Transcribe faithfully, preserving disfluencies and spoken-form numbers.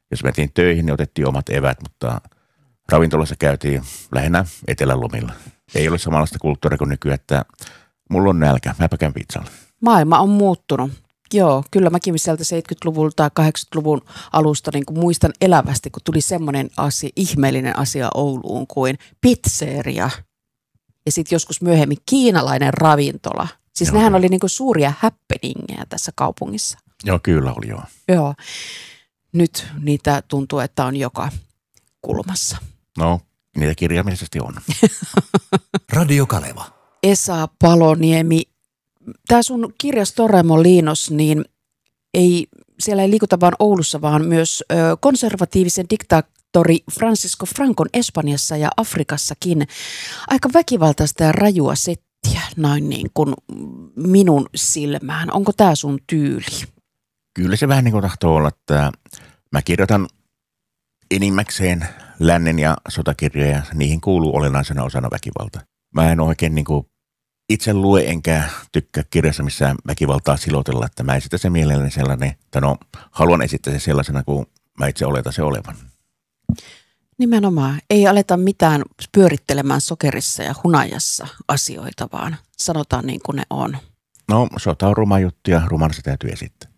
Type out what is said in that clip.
Jos mentiin töihin, niin otettiin omat evät, mutta ravintolassa käytiin lähinnä etelälomilla. Ei ole samanlaista kulttuuria kuin nykyään, että mulla on nälkä, mäpä käyn pizzalla. Maailma on muuttunut. Joo, kyllä mäkin sieltä seitsemänkymmentäluvulta kahdeksankymmentäluvun alusta niin kuin muistan elävästi, kun tuli semmoinen asia, ihmeellinen asia Ouluun kuin pizzeria. Ja sitten joskus myöhemmin kiinalainen ravintola. Siis joo, nehän oli niin kuin suuria happeningejä tässä kaupungissa. Joo, kyllä oli joo. Joo. Nyt niitä tuntuu, että on joka kulmassa. No, niitä kirjaimellisesti on. Radio Kaleva. Esa Paloniemi, tämä sun kirjas Torremolinos, niin ei, siellä ei liikuta vaan Oulussa, vaan myös ö, konservatiivisen diktaattori Francisco Francon Espanjassa ja Afrikassakin. Aika väkivaltaista ja rajua settiä, noin niin kuin minun silmään. Onko tämä sun tyyli? Kyllä se vähän niin kuin tahtoo olla, että mä kirjoitan enimmäkseen lännen ja sotakirjoja, niihin kuuluu olennaisena osana väkivalta. Mä en oikein niin kuin itse lue enkä tykkää kirjassa missään väkivaltaa silotella, että mä esitän se mielelläni sellainen, että no haluan esittää se sellaisena kuin mä itse oletan se olevan. Nimenomaan. Ei aleta mitään pyörittelemään sokerissa ja hunajassa asioita, vaan sanotaan niin kuin ne on. No, sota on ruma juttu ja rumana se täytyy esittää.